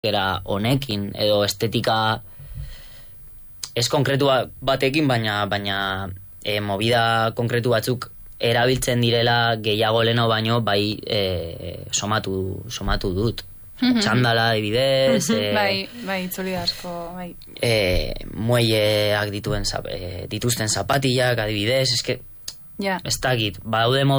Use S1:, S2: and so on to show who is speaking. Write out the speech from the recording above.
S1: era honekin, edo estetika ez konkretu batekin, baina movida konkretu batzuk erabiltzen direla gehiago leno baino, bai somatu dut. Txandala, adibidez.
S2: Bai, itzuli asko, bai.
S1: Muelleak dituzten zapatillak, adibidez, ez dakit, badaude